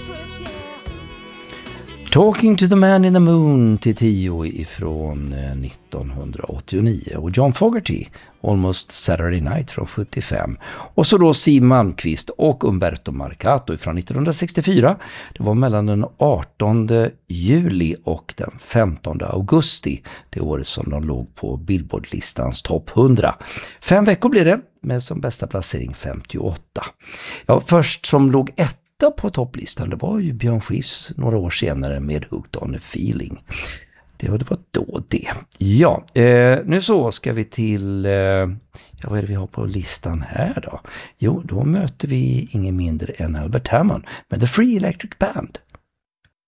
Talking to the Man in the Moon till 10 ifrån 1989 och John Fogerty Almost Saturday Night från 75 och så då Siw Malmkvist och Umberto Marcato från 1964. Det var mellan den 18 juli och den 15 augusti, det året som de låg på Billboard-listans topp 100. 5 veckor blev det med som bästa placering 58. Ja, först som låg på topplistan, det var ju Björn Skifs några år senare med Hooked on a Feeling. Det var då det. Ja, nu så ska vi till vad är det vi har på listan här då? Jo, då möter vi ingen mindre än Albert Hammond med The Free Electric Band.